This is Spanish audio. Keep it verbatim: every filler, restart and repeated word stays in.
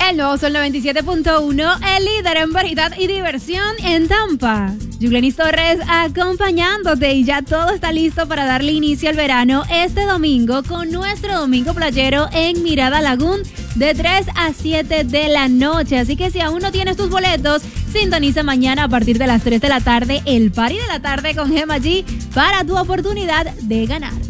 El nuevo Sol noventa y siete punto uno, el líder en variedad y diversión en Tampa. Julenis Torres acompañándote y ya todo está listo para darle inicio al verano este domingo con nuestro domingo playero en Mirada Lagoon de tres a siete de la noche. Así que si aún no tienes tus boletos, sintoniza mañana a partir de las tres de la tarde el party de la tarde con Gemma G para tu oportunidad de ganar.